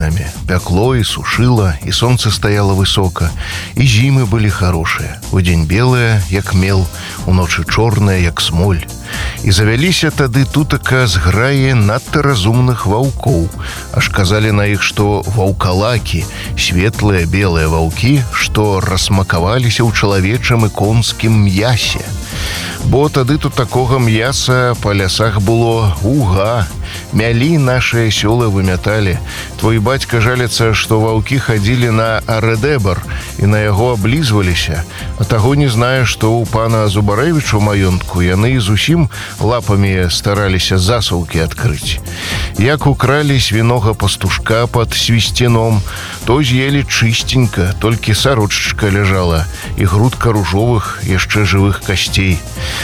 Пякло и сушило, и солнце стояло высоко, и зимы были хорошие. Удень белые, як мел, уночы чорные, як смоль. І завяліся тады тутака зграі надта разумных ваўкоў. Аж казалі на іх, што ваўкалакі, светлыя белыя ваўкі, што расмакаваліся ў чалавечым і конскім мясе. Бо тады тут такога мяса па лясах было уга. Мялі нашыя сёлы вымяталі. Твой бацька жаліцца, што ваўкі хадзілі на Арэдэбар і на яго аблізваліся. А таго не знае, што ў пана Зубарэвіча ў маёнтку яны зусім лапамі стараліся засаўкі адкрыць. Як укралі свінога пастушка пад свісценом, то з'елі чыстенька, толькі сарочачка ляжала і грудка ружовых яшчэ жывых касцей.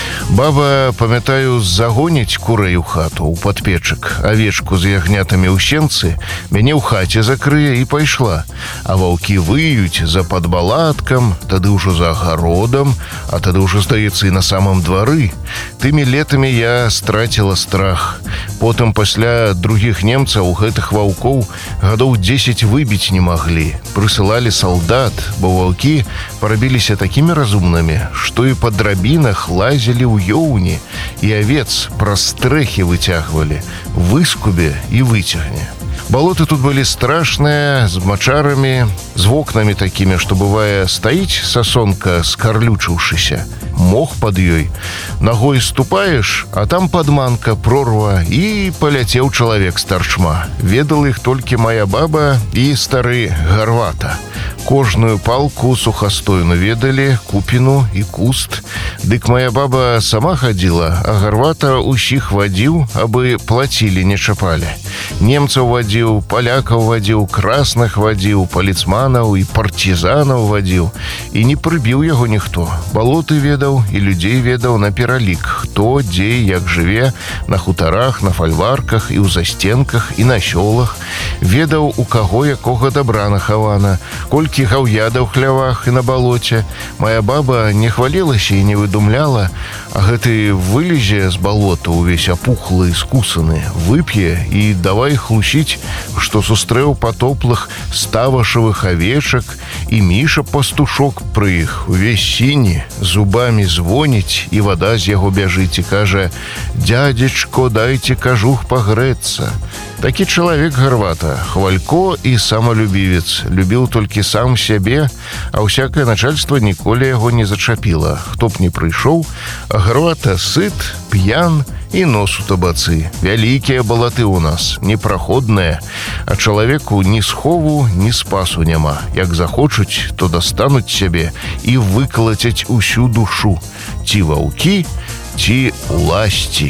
Баба, памятаю, загоніць курэй у хату, у падпечак, авечку з ягнятамі ў сенцы, мяне ў хаце закрые і пайшла. А ваўкі выюць за падбалаткам, тады ўжо за агародам, а тады ўжо, здаецца, і на самым двары. Тымі летамі я страціла страх. Потым пасля другіх немцаў гэтых ваўкоў гадоў 10 выбіць не маглі. Прысылалі салдат, бо ваўкі парабіліся такімі разумнымі, што і па драбінах лазілі ў ёўні, і авец праз стрэхі выцягвалі, выскубе і выцягне. Балоты тут былі страшныя, з мачарамі, з вокнамі такімі, што бывае стаіць сасонка, скарлючыўшыся. Мох пад ёй. Ногой ступаеш, а там падманка, прорва, і паляцеў чалавек з тарчма. Ведала іх толькі мая баба і стары Гарвата. Кожную палку сухастойну ведалі, купіну і куст. Дык моя баба сама хадзіла, а Гарвата ўсіх вадзіў, абы плацілі, не чапалі. Немцаў вадзіў, палякаў вадзіў, красных вадзіў, паліцманаў і партизанаў вадзіў. І не прыбіў яго ніхто. Балоты ведаў і людзей ведаў на пералік, хто, дзе, як жыве, на хутарах, на фальварках і ў застенках, і на сёлах. Ведаў, у каго якога дабра нахавана, колькі гаўяда ў хлявах і на балоце. Моя баба не хвалілася і не выдумляла, а гэты вылезе з балота увесь апухлы, скусаны, вып'е і давай хлусіць, што сустрэў патоплых ставашавых авечак, і Міша пастушок пры іх, увесь сіні, зубамі звоніць, і вада з яго бяжыць і кажа: «Дядзечко, дайце кажух пагрэцца». Такі чалавек Гарвата, хвалько і самалюбівец, любіў толькі сам сябе, а ўсякае начальство ніколі яго не зачапіла. Хто б не прыйшоў, а Гарвата сыт, п'ян і нос у табацы. Вялікія балаты ў нас, непраходныя, а чалавеку ні схову, ні спасу няма. Як захочуць, то дастануць сябе і выкалацяць усю душу. Ці ваўкі, ці уласці.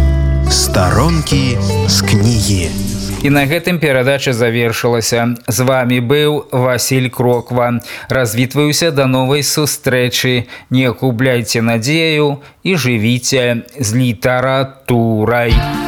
Старонкі з кнігі. І на гэтым перадача завершылася. З вами быў Васіль Кроква. Развітваюся да новай сустрэчы. Не губляйце надзею і жывіце з літаратурай.